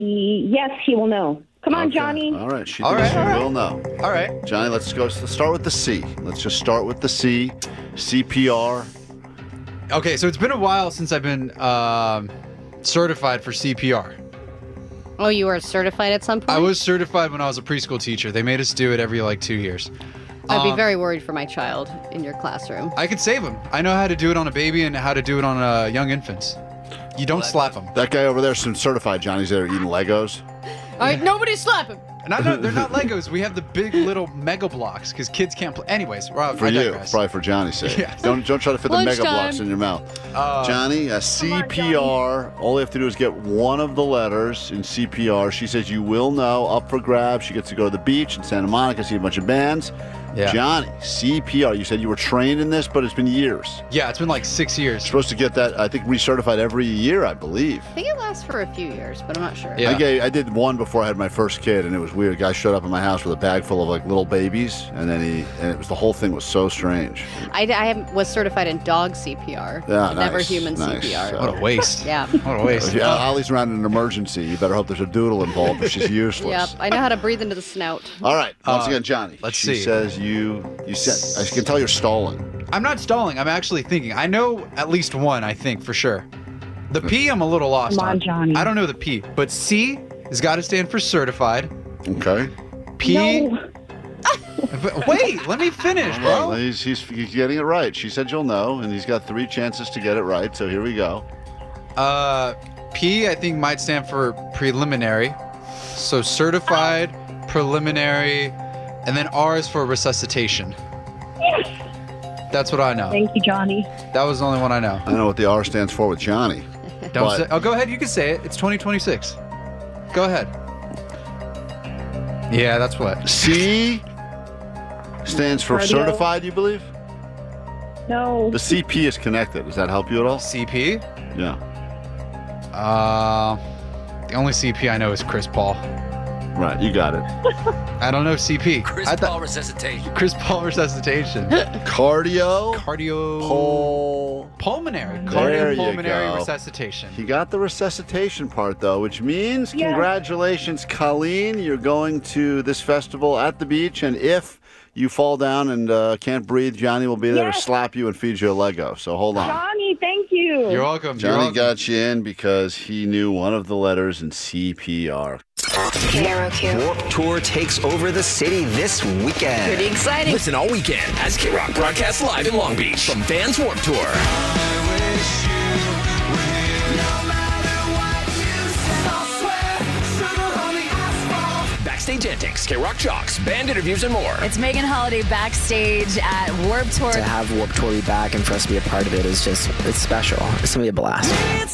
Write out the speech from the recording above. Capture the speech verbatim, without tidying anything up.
He, yes, he will know. Come on, Okay. Johnny. All right. She All thinks right. she will know. All right. Johnny, let's go. Let's start with the C. Let's just start with the C. C P R. Okay, so it's been a while since I've been um, certified for C P R. Oh, you were certified at some point? I was certified when I was a preschool teacher. They made us do it every like two years. I'd be Um, very worried for my child in your classroom. I could save them. I know how to do it on a baby and how to do it on uh, young infants. You don't slap them. That guy over there's some certified Johnny's there eating Legos. All right, nobody slap him. No, no, they're not Legos. We have the big little Mega Blocks because kids can't play. Anyways, Rob, For I you, digress. probably for Johnny's sake. Yes. Don't don't try to fit the Mega Lunchtime. Blocks in your mouth. Uh, Johnny, a C P R. All you have to do is get one of the letters in C P R. She says you will know. Up for grabs. She gets to go to the beach in Santa Monica, see a bunch of bands. Yeah. Johnny, C P R. You said you were trained in this, but it's been years. Yeah, it's been like six years. Supposed to get that, I think, recertified every year, I believe. I think it lasts for a few years, but I'm not sure. Yeah. I gave, I did one before I had my first kid, and it was weird. A guy showed up in my house with a bag full of like little babies, and then he, and it was the whole thing was so strange. I, I have- was certified in dog C P R, Yeah, but never nice, human nice. C P R. So- What a waste. Yeah. What a waste. If you- Ollie's around in an emergency, you better hope there's a doodle involved, or she's useless. Yep. I know how to breathe into the snout. All right, once Uh, again, Johnny. let's she see. says you, you said, I can tell you're stalling. I'm not stalling. I'm actually thinking. I know at least one, I think, for sure. The P, I'm a little lost Come on, Johnny. I don't know the P. But C has got to stand for certified. Okay. P. No. But wait, let me finish, Well, bro. he's, he's, he's getting it right. She said you'll know, and he's got three chances to get it right, so here we go. Uh, P, I think, might stand for preliminary. So certified, preliminary, and then R is for resuscitation. That's what I know. Thank you, Johnny. That was the only one I know. I don't know what the R stands for with Johnny. Don't But- say. Oh, go ahead. You can say it. It's twenty twenty-six. Go ahead. Yeah, that's what. C stands for Cardio. certified, you believe? No. The C P is connected. Does that help you at all? C P. Yeah. Uh, the only C P I know is Chris Paul. Right, you got it. I don't know C P. Chris I thought- Paul resuscitation. Chris Paul resuscitation. Cardio. Cardio. Pul- Pulmonary. There you Cardiopulmonary go. resuscitation. He got the resuscitation part, though, which means Yeah. congratulations, Colleen. You're going to this festival at the beach, and if you fall down and uh, can't breathe, Johnny will be there to Yes. slap you and feed you a Lego. So hold on. Johnny, thank you. You're welcome. You're Johnny welcome. got you in because he knew one of the letters in C P R. Warp Tour takes over the city this weekend. Pretty exciting. Listen all weekend as K-Rock broadcasts live in Long Beach from Vans Warp Tour. Backstage antics, K-Rock jocks, band interviews, and more. It's Megan Holiday backstage at Warp Tour. To have Warp Tour be back and for us to be a part of it is just, it's special. It's going to be a blast.